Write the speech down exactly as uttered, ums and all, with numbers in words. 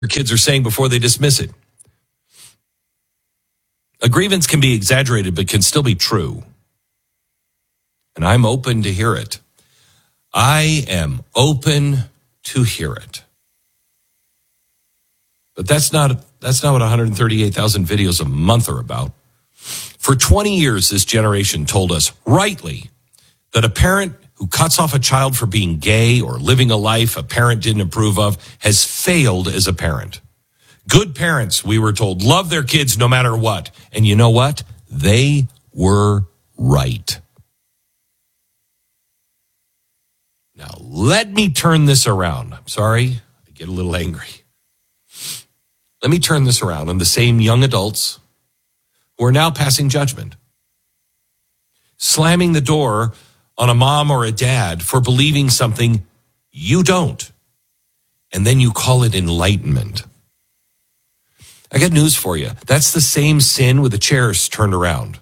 your kids are saying before they dismiss it. A grievance can be exaggerated, but can still be true. And I'm open to hear it. I am open to hear it. But that's not that's not what one hundred thirty-eight thousand videos a month are about. For twenty years, this generation told us, rightly, that a parent who cuts off a child for being gay or living a life a parent didn't approve of has failed as a parent. Good parents, we were told, love their kids no matter what. And you know what? They were right. Now, let me turn this around. I'm sorry, I get a little angry. Let me turn this around on the same young adults who are now passing judgment, slamming the door on a mom or a dad for believing something you don't, and then you call it enlightenment. I got news for you. That's the same sin with the chairs turned around.